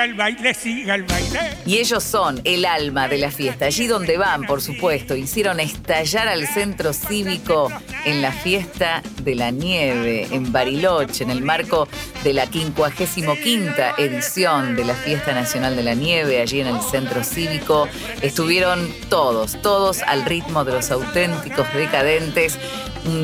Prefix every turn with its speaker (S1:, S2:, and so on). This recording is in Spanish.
S1: El baile, siga el baile.
S2: Y ellos son el alma de la fiesta. Allí donde van, por supuesto, hicieron estallar al centro cívico en la fiesta de la nieve en Bariloche, en el marco de la 55ª edición de la Fiesta Nacional de la Nieve, allí en el centro cívico. Estuvieron todos al ritmo de los auténticos decadentes.